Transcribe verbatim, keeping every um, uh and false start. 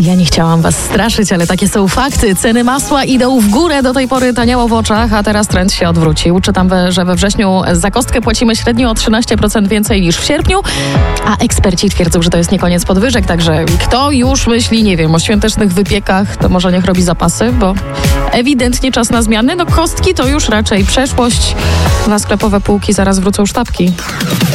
Ja nie chciałam was straszyć, ale takie są fakty. Ceny masła idą w górę, do tej pory taniało w oczach, a teraz trend się odwrócił. Czytam, że we wrześniu za kostkę płacimy średnio o trzynaście procent więcej niż w sierpniu, a eksperci twierdzą, że to jest nie koniec podwyżek, także kto już myśli, nie wiem, o świątecznych wypiekach, to może niech robi zapasy, bo ewidentnie czas na zmiany. No kostki to już raczej przeszłość. Na sklepowe półki zaraz wrócą sztabki.